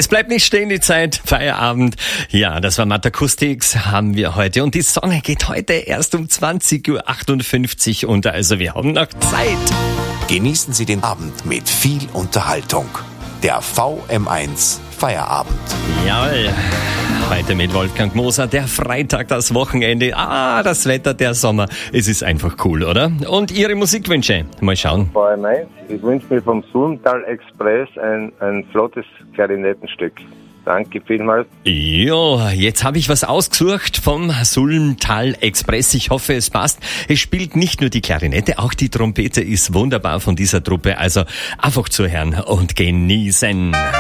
Es bleibt nicht stehen, die Zeit. Feierabend. Ja, das war Matakustix haben wir heute. Und die Sonne geht heute erst um 20.58 Uhr unter. Also wir haben noch Zeit. Genießen Sie den Abend mit viel Unterhaltung. Der VM1 Feierabend. Jawohl. Heute mit Wolfgang Moser, der Freitag, das Wochenende. Das Wetter, der Sommer. Es ist einfach cool, oder? Und Ihre Musikwünsche? Mal schauen. VM1, ich wünsche mir vom Sulmtal Express ein flottes Klarinettenstück. Danke vielmals. Jo, jetzt habe ich was ausgesucht vom Sulmtal Express. Ich hoffe, es passt. Es spielt nicht nur die Klarinette, auch die Trompete ist wunderbar von dieser Truppe. Also einfach zuhören und genießen.